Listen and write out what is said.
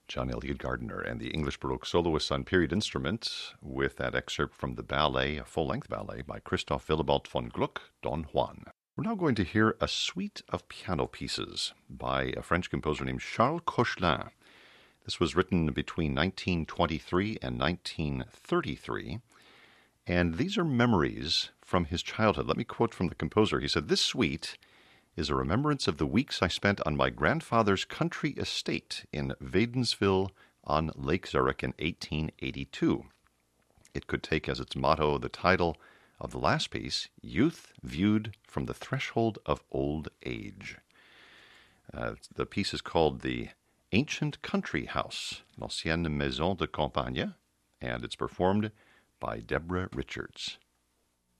John Elliott Gardiner and the English Baroque soloists on period instruments with that excerpt from the ballet, a full-length ballet by Christoph Willibald von Gluck, Don Juan. We're now going to hear a suite of piano pieces by a French composer named Charles Koechlin. This was written between 1923 and 1933, and these are memories from his childhood. Let me quote from the composer. He said, "This suite is a remembrance of the weeks I spent on my grandfather's country estate in Wädenswil on Lake Zurich in 1882. It could take as its motto the title of the last piece, Youth Viewed from the Threshold of Old Age." The piece is called The Ancient Country House, L'Ancienne Maison de Campagne, and it's performed by Deborah Richards.